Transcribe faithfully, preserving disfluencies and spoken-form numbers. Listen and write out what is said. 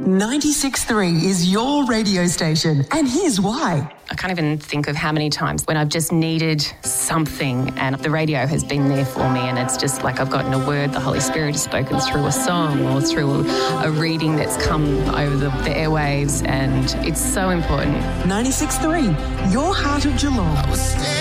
ninety-six point three is your radio station, and here's why. I can't even think of how many times when I've just needed something and the radio has been there for me, and it's just like I've gotten a word, the Holy Spirit has spoken through a song or through a, a reading that's come over the, the airwaves, and it's so important. ninety-six point three, your heart of Geelong.